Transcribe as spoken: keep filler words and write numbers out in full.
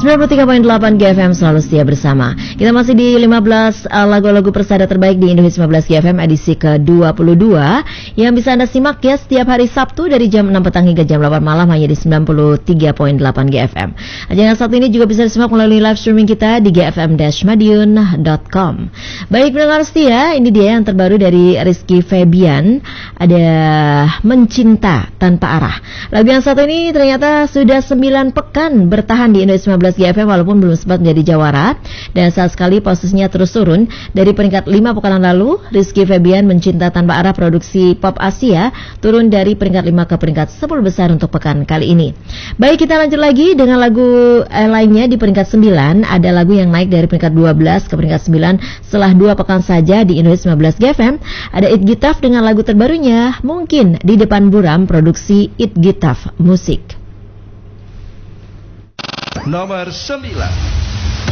sembilan puluh tiga koma delapan G F M selalu setia bersama. Kita masih di lima belas uh, lagu-lagu persada terbaik di Indohits lima belas G F M edisi ke dua puluh dua yang bisa Anda simak ya setiap hari Sabtu dari jam enam petang hingga jam delapan malam hanya di sembilan puluh tiga koma delapan G F M. Ajangan satu ini juga bisa disimak melalui live streaming kita di g f m dash madiun dot com. Baik pendengar setia, ini dia yang terbaru dari Rizky Febian, ada Mencinta Tanpa Arah. Lagu yang satu ini ternyata sudah sembilan pekan bertahan di Indohits lima belas G F M walaupun belum sempat menjadi jawara, dan saat sekali posisinya terus turun dari peringkat lima pekan lalu. Rizky Febian Mencinta Tanpa Arah produksi Pop Asia turun dari peringkat lima ke peringkat sepuluh besar untuk pekan kali ini. Baik, kita lanjut lagi dengan lagu eh, lainnya di peringkat sembilan. Ada lagu yang naik dari peringkat dua belas ke peringkat sembilan setelah dua pekan saja di Indohits lima belas G F M. Ada It Gitaf dengan lagu terbarunya Mungkin di Depan Buram produksi It Gitaf Musik. Nomor sembilan.